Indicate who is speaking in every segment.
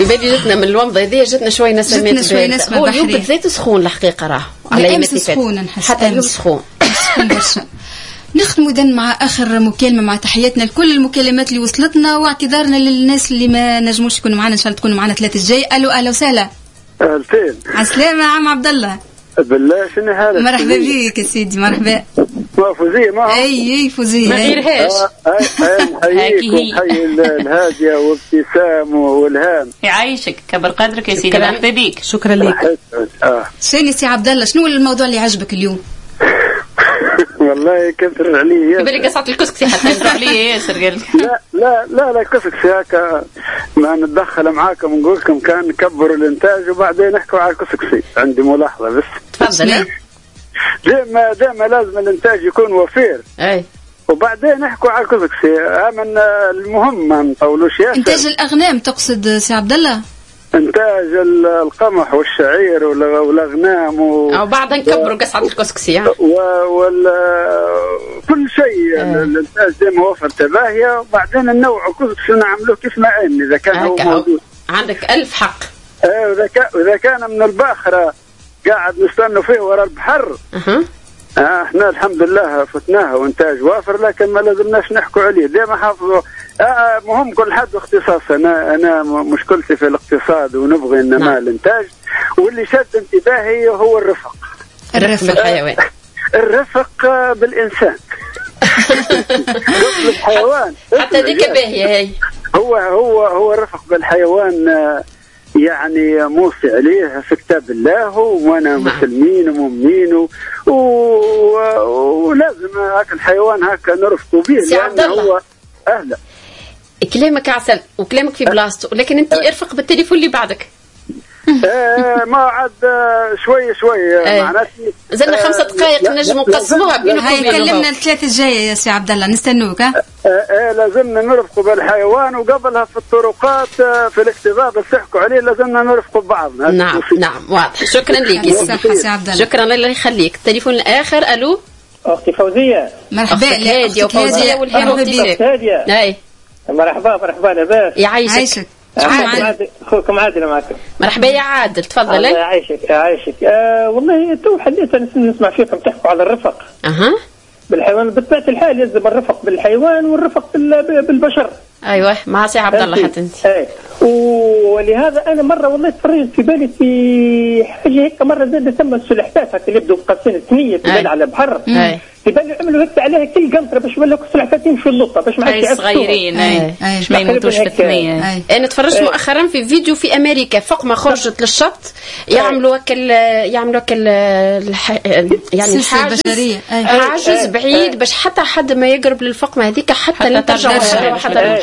Speaker 1: بالي جتنا من الومضة هذه جتنا شوي نسمات باردة. هو اليوم بالذات سخون الحقيقة راه
Speaker 2: على أيام سخون
Speaker 1: حتى اليوم سخون
Speaker 2: برشا. نختم إذن مع آخر مكالمة مع تحياتنا لكل المكالمات اللي وصلتنا واعتذارنا للناس اللي ما نجموش يكونوا معنا. إن شاء الله تكونوا معنا 3 الجاي. ألو أهلا وسهلا.
Speaker 3: أهلين.
Speaker 2: عسلامة عم عبد الله.
Speaker 3: بالله شنو حالك؟
Speaker 2: مرحبا بك يا سيدي. مرحبا.
Speaker 3: فوزية معهم.
Speaker 2: أي فوزية.
Speaker 1: ما غيرهاش.
Speaker 3: حييكم حي الهادية وابتسام والهام.
Speaker 4: يعيشك كبر قدرك يا سيدي. مرحبا بك.
Speaker 2: شكرا لك. شنو سي عبد الله شنو الموضوع اللي عجبك اليوم؟
Speaker 3: والله كثر عليه
Speaker 4: بالك قصعت الكسكسي حتى ينزل عليه ياسر قال
Speaker 3: لا كسكسي هكا ما نتدخل معاكم نقول لكم كان نكبروا الانتاج وبعدين نحكوا على الكسكسي. عندي ملاحظه بس.
Speaker 4: تفضل.
Speaker 3: دائما لازم الانتاج يكون وفير.
Speaker 1: اي
Speaker 3: وبعدين نحكوا على الكسكسي. من المهم ما نطولوش ياسر.
Speaker 2: انتاج الاغنام تقصد سي عبد الله؟ انتاج
Speaker 3: القمح والشعير والاغنام
Speaker 1: او بعد نكبروا قصعة الكسكسي
Speaker 3: كل شيء الانتاج دائما وفر تباهيه. وبعدين النوع كسكسي نعملوه كيف ما اذا كان هو موجود.
Speaker 1: عندك 1000 حق.
Speaker 3: واذا كان من الباخره قاعد نستنوا فيه ورا البحر. احنا الحمد لله فتناها وانتاج وافر لكن ما لازمناش نحكوا عليه. دائما حافظوا. مهم كل حد اختصاص. انا مشكلتي في الاقتصاد ونبغي النماء الانتاج. واللي شد انتباهي هو الرفق
Speaker 1: بالحيوان.
Speaker 3: الرفق بالانسان. بالحيوان
Speaker 1: حتى ذيك باهيه هي.
Speaker 3: هو الرفق بالحيوان يعني موصي عليه في كتاب الله. وانا مسلمين ومؤمنين ولازم هاك الحيوان هكا نرفقوا به لانه هو اهلا.
Speaker 1: كلامك عسل وكلامك في بلاصته لكن انت ارفق بالتليفون اللي بعدك.
Speaker 3: ما عاد شوي معناتها
Speaker 1: زلنا 5 دقائق نجموا نقسموها بينكم.
Speaker 2: هاي كلمنا 3 الجاية يا سي عبد الله نستنوك.
Speaker 3: لازمنا نرفقوا بالحيوان وقبلها في الطرقات في الاكتظاظ بس يحكوا عليه لازمنا نرفقوا ببعضنا.
Speaker 1: نعم واضح. شكرا لك
Speaker 2: سي عبد الله.
Speaker 1: شكرا الله يخليك. التليفون الاخر. الو
Speaker 5: اختي فوزية.
Speaker 2: مرحبا
Speaker 1: هاديه وفوزية والهام
Speaker 5: هاديه.
Speaker 1: اي
Speaker 5: مرحبا لاباس.
Speaker 1: يعيشك.
Speaker 5: اخوكم عادل معكم.
Speaker 1: مرحبا يا عادل تفضل.
Speaker 5: يعيشك. والله تو حديث نسمع فيكم تحكوا على الرفق بالحيوان. بطبيعه الحال يلزم الرفق بالحيوان والرفق بالبشر.
Speaker 1: ايوه مع سي عبد الله حتى انت.
Speaker 5: ولهذا انا مره والله تفرجت في بالي في حاجه هيك. مره زاد تم السلحفاه اللي يبدو قاسين الثنيه في بالي على البحر. في بالي عملوا هيك عليها كل قنطره باش ولا السلحفاه يمشوا اللطه باش ما عادش
Speaker 4: صغيرين. باش ما يموتوش في الثنيه.
Speaker 1: انا تفرجت مؤخرا في فيديو في امريكا فوق ما خرجت للشط يعملوا وكل يعني حاجز بعيد باش حتى حد ما يقرب للفقمه هذيك حتى لا ترجع حتى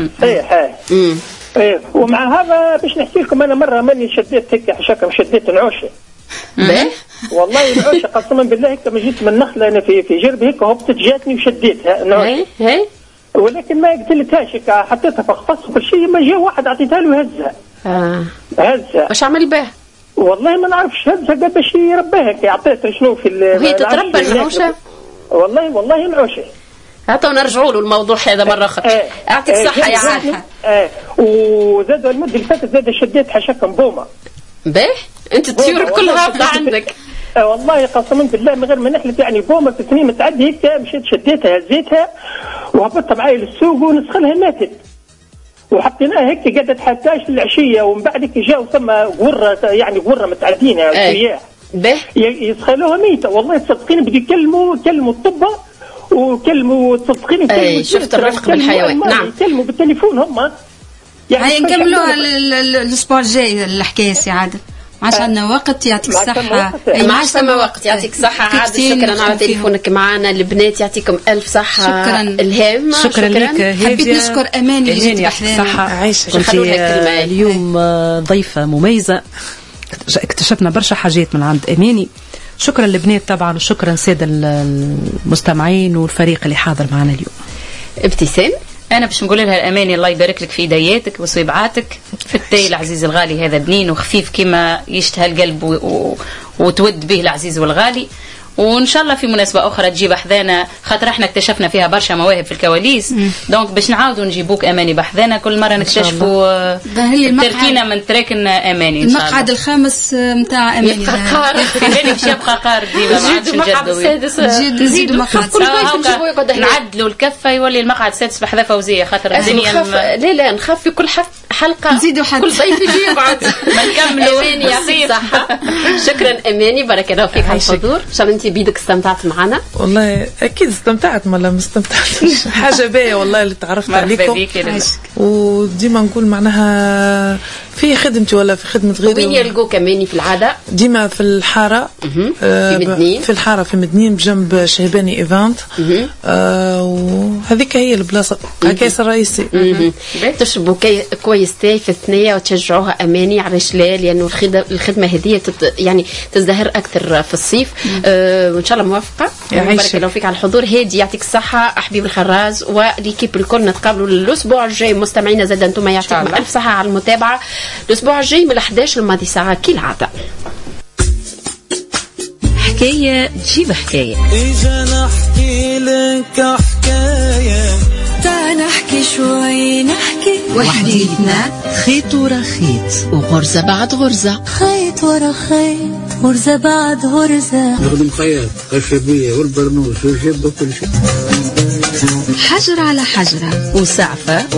Speaker 5: ومع هذا باش نحكي لكم انا مره ماني شديت هيك حشاكم شديت نعوشه. والله العوشه قسما بالله هيك ما جيت من نخله انا في جربي هيك هبطت جاتني وشديتها نعوشه. ولكن ما قتلتهاش هيك حطيتها في قفص وكل شيء. ما جاء واحد اعطيتها له هزها.
Speaker 1: واش عمل به؟
Speaker 5: والله ما نعرفش هزها باش يربيها هيك عطيتها شنو في
Speaker 1: وهي تتربى النعوشه.
Speaker 5: والله العوشه.
Speaker 1: هاتوا نرجعوا له الموضوع هذا مرة أخرى. أعطيك صحة يا عادل.
Speaker 5: وزادوا المدة اللي فاتت زاد شديت حشاكم بومة.
Speaker 1: باهي أنت طيور كلها هابطة عندك.
Speaker 5: والله قسما بالله من غير ما نحلف يعني بومة في سنين متعدي هيك مشيت شديتها هزيتها وهبطتها معي للسوق ونسخلها ماتت. وحطيناها هيك قعدت حتى العشية ومن بعد جاء ثم غرة يعني غرة متعدينها سياح. يسخلوها ميتة. والله تصدقين بدي يكلموا الطبة وكلموا تصدقيني.
Speaker 1: شفت الرفق بالحيوان. نعم
Speaker 5: يكلموا بالتليفون هم
Speaker 2: يعني. هاي نكملوها الاسبوع الجاي الحكايه سي عادل. ما عادش عندنا وقت. يعطيك الصحة.
Speaker 1: ما عادش ثم وقت. يعطيك الصحة عادل. شكرا على تليفونك معنا. البنات يعطيكم ألف صحة.
Speaker 2: شكرا
Speaker 1: الهام.
Speaker 4: شكرا لك.
Speaker 2: حبيت نشكر أماني اللي جيت
Speaker 4: بحذانا.
Speaker 1: عايشة
Speaker 4: اليوم ضيفة مميزة. اكتشفنا برشا حاجات من عند أماني. شكرا للبنات طبعا وشكرا سادة المستمعين والفريق اللي حاضر معنا اليوم.
Speaker 1: ابتسام.
Speaker 4: أنا باش نقول لها الأماني الله يبارك لك في يدياتك وصيبعاتك. في التاي العزيز الغالي هذا بنين وخفيف كما يشتهى القلب وتود به العزيز والغالي.
Speaker 6: وان شاء الله في مناسبه اخرى تجي بحذانا، خاطر احنا اكتشفنا فيها برشا مواهب في الكواليس. دونك باش نعاودوا نجيبوك اماني بحذانا كل مره نكتشفوا تركينا من تراكن اماني.
Speaker 2: المقعد الخامس نتاع اماني
Speaker 6: قار في بالي باش يبقى قار ديما، ما عادش نجدوا
Speaker 2: نزيدوا مقعد
Speaker 6: نعدلوا الكفه يولي المقعد السادس بحذا فوزيه، خاطر الدنيا
Speaker 1: لا نخاف في كل حلقه
Speaker 2: نزيدوا حد
Speaker 1: كل ضيف يجي يقعد
Speaker 6: ما نكملوا.
Speaker 1: اماني يعطيك الصحه. شكرا اماني، بارك الله فيك على الحضور. ان شاء الله انت بيدك استمتعت معنا.
Speaker 7: والله اكيد استمتعت، ما استمتعتش حاجه باهيه والله اللي تعرفت عليكم. وديما نقول معناها في خدمتي ولا في خدمه غيري.
Speaker 1: وين يلقوك اماني في العاده؟
Speaker 7: ديما في الحاره
Speaker 1: في مدنين.
Speaker 7: في الحاره في مدنين بجنب شهباني ايفانت. وهذيك هي البلاصه الكاس الرئيسي.
Speaker 1: تشربوا كويس تاي في الثنيه وتشجعوها اماني على شلال، لانه الخدمه هذه يعني تزدهر اكثر في الصيف. وان شاء الله موافقه. بارك الله فيك على الحضور. هادي يعطيك الصحه حبيب الخراز وليكيب الكل. نتقابلوا الاسبوع الجاي مستمعينا، زاد انتم يعطيكم الف صحه على المتابعه. الاسبوع الجاي من 11 الماضي ساعه كالعاده.
Speaker 8: حكايه تجيب حكايه.
Speaker 9: اجا نحكي لك حكايه،
Speaker 8: تعال نحكي شوي نحكي وحديتنا، خيط ورا خيط وغرزه بعد غرزه،
Speaker 10: خيط ورا خيط غرزه بعد غرزه،
Speaker 11: نخدم خياط خشبيه والبرنوس والجبه كل شيء،
Speaker 8: حجر على حجره وسعفه